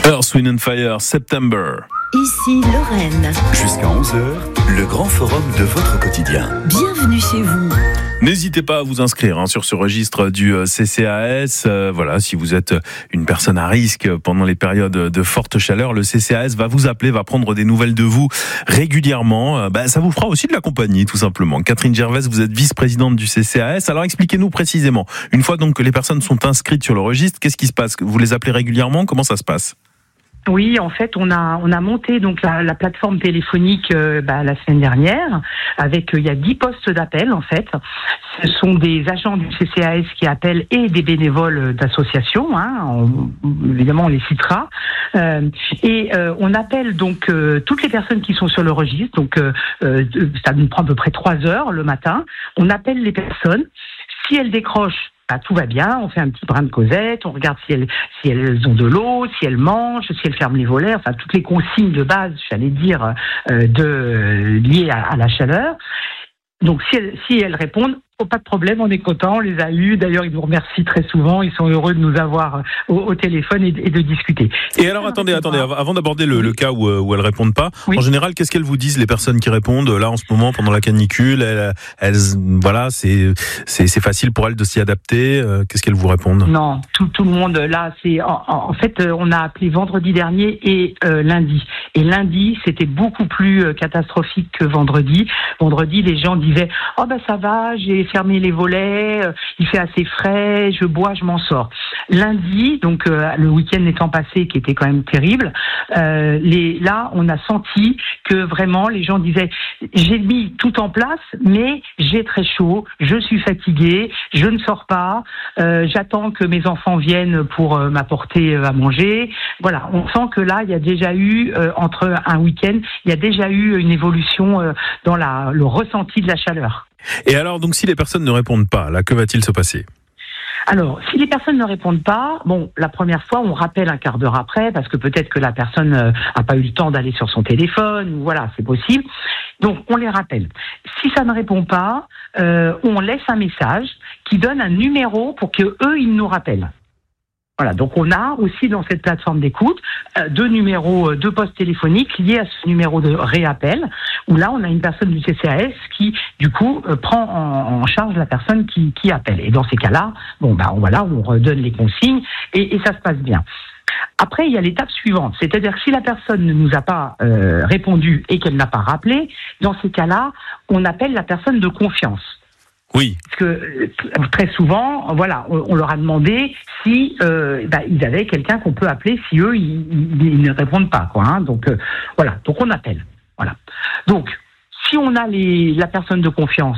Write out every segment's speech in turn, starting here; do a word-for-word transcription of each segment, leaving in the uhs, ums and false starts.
Earth, Wind and Fire, September. Ici Lorraine. Jusqu'à onze heures, le grand forum de votre quotidien. Bienvenue chez vous. N'hésitez pas à vous inscrire hein, sur ce registre du C C A S. Euh, voilà, si vous êtes une personne à risque pendant les périodes de forte chaleur, le C C A S va vous appeler, va prendre des nouvelles de vous régulièrement. Euh, bah, ça vous fera aussi de la compagnie, tout simplement. Catherine Gervais, vous êtes vice-présidente du C C A S. Alors expliquez-nous précisément. Une fois donc que les personnes sont inscrites sur le registre, qu'est-ce qui se passe ? Vous les appelez régulièrement ? Comment ça se passe ? Oui, en fait, on a on a monté donc la, la plateforme téléphonique euh, bah, la semaine dernière. Avec euh, il y a dix postes d'appel en fait. Ce sont des agents du C C A S qui appellent et des bénévoles d'associations. Hein, on, évidemment, on les citera. Euh, et euh, on appelle donc euh, toutes les personnes qui sont sur le registre. Donc euh, euh, ça nous prend à peu près trois heures le matin. On appelle les personnes. Si elles décrochent, bah, tout va bien, on fait un petit brin de causette, on regarde si elles, si elles ont de l'eau, si elles mangent, si elles ferment les volets, enfin toutes les consignes de base, j'allais dire, euh, de, liées à, à la chaleur. Donc si elles, si elles répondent, oh, pas de problème, on est content, on les a eus. D'ailleurs, ils nous remercient très souvent. Ils sont heureux de nous avoir au, au téléphone et, et de discuter. Et alors, attendez, attendez, avant d'aborder le, le cas où, où elles répondent pas, oui. En général, qu'est-ce qu'elles vous disent, les personnes qui répondent là en ce moment pendant la canicule? Elles, elles voilà, c'est, c'est, c'est facile pour elles de s'y adapter. Qu'est-ce qu'elles vous répondent? Non, tout, tout le monde là, c'est en, en fait, on a appelé vendredi dernier et euh, lundi. Et lundi, c'était beaucoup plus euh, catastrophique que vendredi. Vendredi, les gens disaient, oh ben ça va, j'ai fermé les volets, euh, il fait assez frais, je bois, je m'en sors. Lundi, donc euh, le week-end étant passé, qui était quand même terrible, euh, les, là, on a senti que vraiment les gens disaient, j'ai mis tout en place, mais j'ai très chaud, je suis fatigué, je ne sors pas, euh, j'attends que mes enfants viennent pour euh, m'apporter euh, à manger. Voilà, on sent que là, il y a déjà eu euh, entre un week-end, il y a déjà eu une évolution euh, dans la, le ressenti de la chaleur. Et alors, donc, si les personnes ne répondent pas, là, que va-t-il se passer ? Alors, si les personnes ne répondent pas, bon, la première fois, on rappelle un quart d'heure après, parce que peut-être que la personne euh, a pas eu le temps d'aller sur son téléphone, ou voilà, c'est possible. Donc, on les rappelle. Si ça ne répond pas, euh, on laisse un message qui donne un numéro pour que eux, ils nous rappellent. Voilà, donc on a aussi dans cette plateforme d'écoute euh, deux numéros, euh, deux postes téléphoniques liés à ce numéro de réappel, où là on a une personne du C C A S qui du coup euh, prend en, en charge la personne qui, qui appelle. Et dans ces cas-là, bon bah voilà, on redonne les consignes et, et ça se passe bien. Après, il y a l'étape suivante, c'est-à-dire que si la personne ne nous a pas euh, répondu et qu'elle n'a pas rappelé, dans ces cas-là, on appelle la personne de confiance. Oui. Parce que très souvent, voilà, on, on leur a demandé si euh, bah, ils avaient quelqu'un qu'on peut appeler si eux ils, ils, ils ne répondent pas, quoi. Hein, donc euh, voilà, donc on appelle. Voilà. Donc si on a les, la personne de confiance,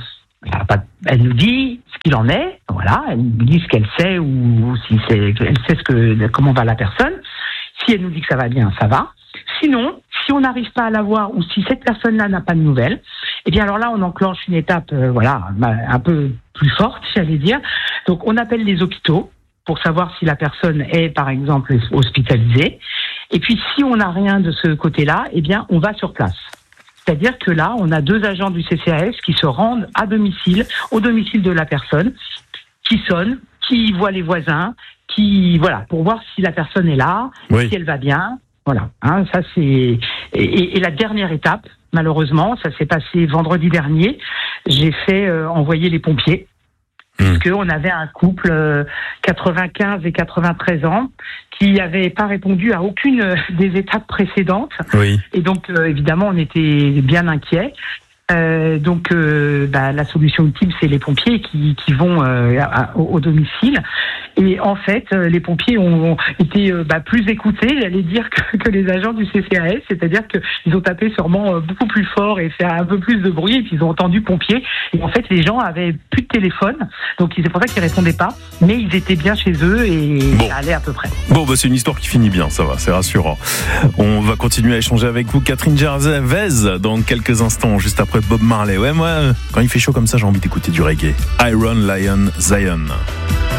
elle nous dit ce qu'il en est. Voilà, elle nous dit ce qu'elle sait ou si c'est, elle sait ce que comment va la personne. Si elle nous dit que ça va bien, ça va. Sinon, si on n'arrive pas à la voir ou si cette personne-là n'a pas de nouvelles, eh bien alors là, on enclenche une étape, euh, voilà, un peu plus forte, j'allais dire. Donc, on appelle les hôpitaux pour savoir si la personne est, par exemple, hospitalisée. Et puis, si on n'a rien de ce côté-là, eh bien, on va sur place. C'est-à-dire que là, on a deux agents du C C A S qui se rendent à domicile, au domicile de la personne, qui sonnent, qui voient les voisins, qui, voilà, pour voir si la personne est là, oui. Si elle va bien. Voilà, hein, ça c'est et, et, et la dernière étape, malheureusement, ça s'est passé vendredi dernier. J'ai fait euh, envoyer les pompiers mmh. parce qu'on avait un couple euh, quatre-vingt-quinze et quatre-vingt-treize ans qui n'avait pas répondu à aucune euh, des étapes précédentes. Oui. Et donc euh, évidemment, on était bien inquiets. Euh, donc, euh, bah, la solution ultime, c'est les pompiers qui, qui vont euh, à, au, au domicile. Et en fait, euh, les pompiers ont, ont été euh, bah, plus écoutés, j'allais dire, que, que les agents du C C A S. C'est-à-dire qu'ils ont tapé sûrement euh, beaucoup plus fort et fait un peu plus de bruit. Et puis, ils ont entendu pompiers. Et en fait, les gens avaient plus de téléphone. Donc, c'est pour ça qu'ils répondaient pas. Mais ils étaient bien chez eux et bon. Ça allait à peu près. Bon, bah, c'est une histoire qui finit bien, ça va, c'est rassurant. On va continuer à échanger avec vous, Catherine Gervais, dans quelques instants, juste après Bob Marley. Ouais, moi, quand il fait chaud comme ça, j'ai envie d'écouter du reggae. Iron Lion Zion.